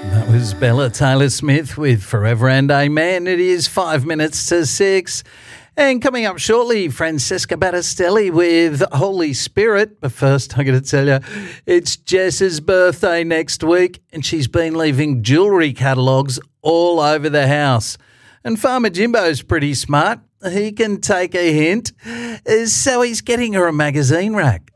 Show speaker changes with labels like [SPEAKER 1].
[SPEAKER 1] That was Bella Taylor-Smith with Forever and Amen. It is 5 minutes to 6. And coming up shortly, Francesca Battistelli with Holy Spirit. But first, I'm going to tell you, it's Jess's birthday next week, and she's been leaving jewellery catalogues all over the house. And Farmer Jimbo's pretty smart. He can take a hint. So he's getting her a magazine rack.